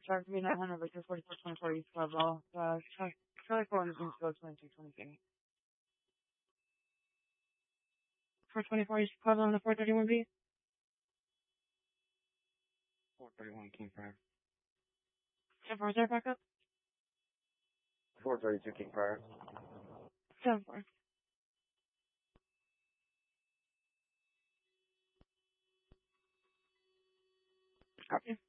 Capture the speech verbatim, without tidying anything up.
Shark V nine hundred Victor forty-four twenty-four East Level. Uh, Charlie four on the East Coast twenty-two twenty-three. four twenty-four East Level on the four thirty-one B. four thirty-one King Prime. seven four zero backup. four thirty-two King Prime. seven four. Copy.